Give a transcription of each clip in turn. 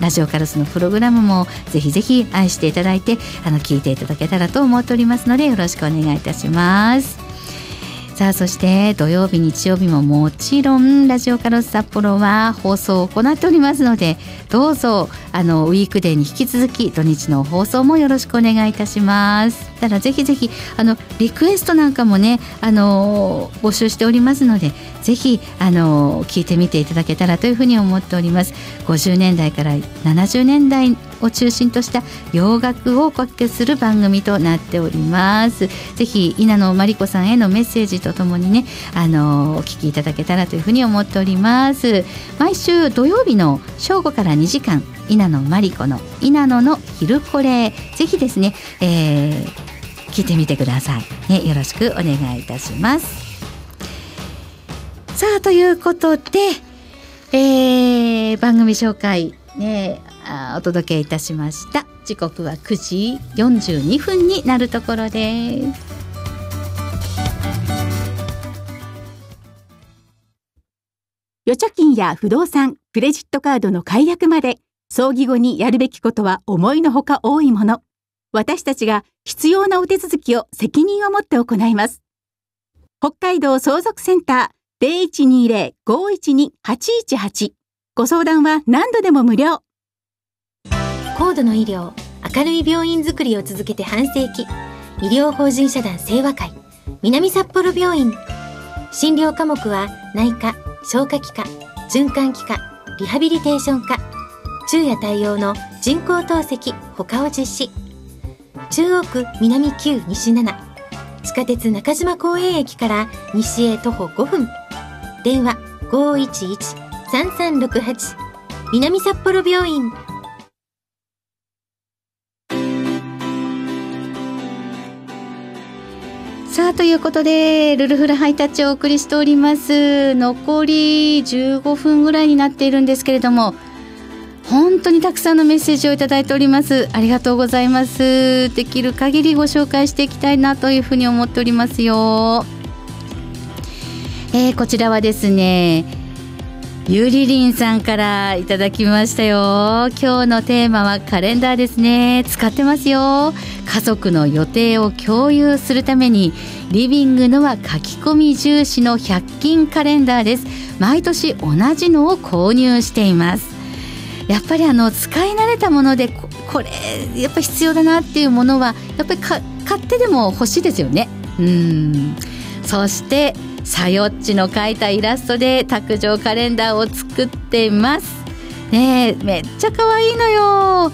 ラジオカラスのプログラムもぜひぜひ愛していただいて聞いていただけたらと思っておりますのでよろしくお願いいたします。さあそして土曜日日曜日ももちろんラジオカラス札幌は放送を行っておりますのでどうぞウィークデーに引き続き土日の放送もよろしくお願いいたします。ただぜひぜひリクエストなんかもね募集しておりますのでぜひ聞いてみていただけたらというふうに思っております。50年代から70年代を中心とした洋楽をおかけする番組となっております。ぜひ稲野真理子さんへのメッセージとともにねお聞きいただけたらというふうに思っております。毎週土曜日の正午から2時間稲野真理子の稲野の昼コレぜひですね、聞いてみてください、ね、よろしくお願いいたします。さあということで、番組紹介、ね、お届けいたしました。時刻は9時42分になるところです。 預貯金や不動産、クレジットカードの解約まで葬儀後にやるべきことは思いのほか多いもの。私たちが必要なお手続きを責任を持って行います。北海道相続センター 0120-512-818 ご相談は何度でも無料。 高度の医療、明るい病院づくりを続けて半世紀。医療法人社団清和会南札幌病院。診療科目は内科、消化器科、循環器科、リハビリテーション科。昼夜対応の人工透析他を実施。中央区南9西7、地下鉄中島公園駅から西へ徒歩5分。電話 511-3368 南札幌病院。 さあということでルルフルハイタッチをお送りしております。残り15分ぐらいになっているんですけれども本当にたくさんのメッセージをいただいております。ありがとうございます。できる限りご紹介していきたいなというふうに思っておりますよ。こちらはですねゆりりんさんからいただきましたよ。今日のテーマはカレンダーですね。使ってますよ。家族の予定を共有するためにリビングのは書き込み重視の100均カレンダーです。毎年同じのを購入しています。やっぱり使い慣れたものでこれやっぱり必要だなっていうものはやっぱり買ってでも欲しいですよね。そしてさよっちの描いたイラストで卓上カレンダーを作っていますね。めっちゃ可愛いのよ。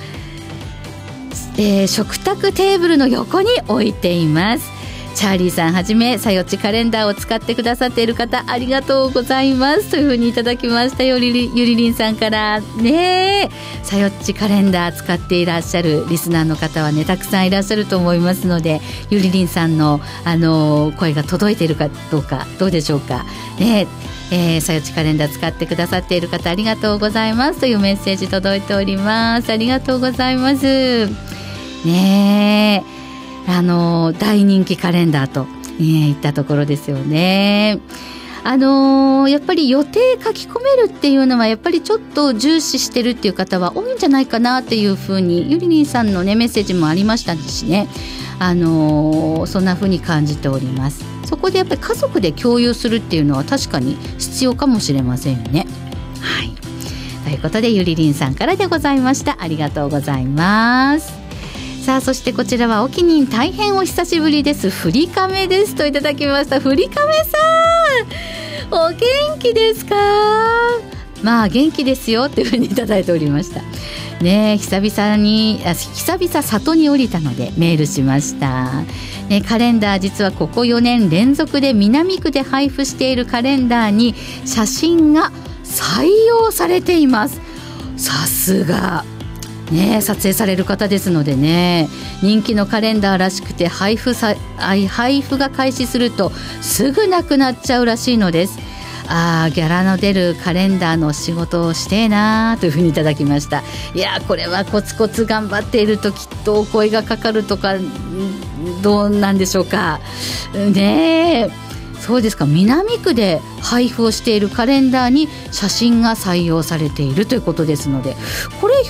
食卓テーブルの横に置いています。チャーリーさんはじめさよっちカレンダーを使ってくださっている方ありがとうございますというふうにいただきましたよ。ゆりりんさんからねさよっちカレンダー使っていらっしゃるリスナーの方はねたくさんいらっしゃると思いますのでゆりりんさんの、声が届いているかどうかどうでしょうかね。さよっちカレンダー使ってくださっている方ありがとうございますというメッセージ届いております。ありがとうございますね。大人気カレンダーと、いったところですよね。やっぱり予定書き込めるっていうのはやっぱりちょっと重視してるっていう方は多いんじゃないかなっていうふうにゆりりんさんのねメッセージもありましたしね、そんなふうに感じております。そこでやっぱり家族で共有するっていうのは確かに必要かもしれませんよね。はい、ということでゆりりんさんからでございました。ありがとうございます。さあそしてこちらはおきにん大変お久しぶりです。ふりかめですといただきました。ふりかめさんお元気ですか。まあ元気ですよというふうにいただいておりましたね。久々里に降りたのでメールしましたね。カレンダー実はここ4年連続で南区で配布しているカレンダーに写真が採用されています。さすがね、撮影される方ですのでね人気のカレンダーらしくて配布が開始するとすぐなくなっちゃうらしいのです。ギャラの出るカレンダーの仕事をしてえなというふうにいただきました。いやこれはコツコツ頑張っているときっとお声がかかるとかどうなんでしょうかね。そうですか。南区で配布をしているカレンダーに写真が採用されているということですのでこれ